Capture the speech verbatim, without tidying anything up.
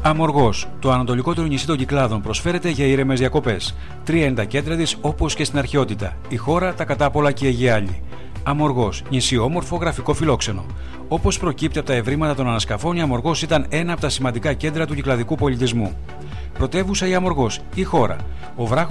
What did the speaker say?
Αμοργός, το ανατολικότερο νησί των Κυκλάδων, προσφέρεται για ήρεμες διακοπές. Τρία είναι τα κέντρα της, όπως και στην αρχαιότητα. Η χώρα, τα κατάπολα και η Αιγιάλη. Αμοργός, νησί όμορφο, γραφικό φιλόξενο. Όπως προκύπτει από τα ευρήματα των ανασκαφών, η Αμοργός ήταν ένα από τα σημαντικά κέντρα του κυκλαδικού πολιτισμού. Πρωτεύουσα η Αμοργός, η χώρα. Ο βράχος